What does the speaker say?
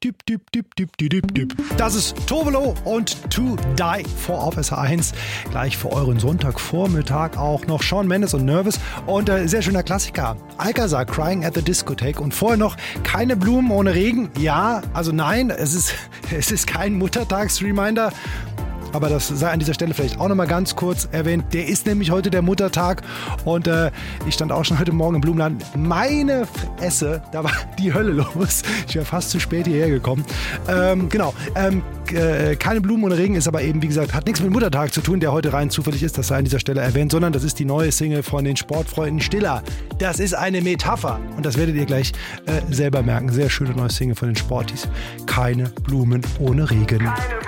Das ist Tovolo und To Die for auf SH1. Gleich für euren Sonntagvormittag auch noch Shawn Mendes und Nervous. Und sehr schöner Klassiker. Alcazar, Crying at the Discotheque. Und vorher noch Keine Blumen ohne Regen. Ja, also nein, es ist kein Muttertags-Reminder. Aber das sei an dieser Stelle vielleicht auch nochmal ganz kurz erwähnt. Der ist nämlich heute der Muttertag und ich stand auch schon heute Morgen im Blumenladen. Meine Fresse, da war die Hölle los. Ich wäre fast zu spät hierher gekommen. Keine Blumen ohne Regen ist aber eben, wie gesagt, hat nichts mit Muttertag zu tun, der heute rein zufällig ist, das sei an dieser Stelle erwähnt, sondern das ist die neue Single von den Sportfreunden Stiller. Das ist eine Metapher und das werdet ihr gleich selber merken. Sehr schöne neue Single von den Sporties. Keine Blumen ohne Regen.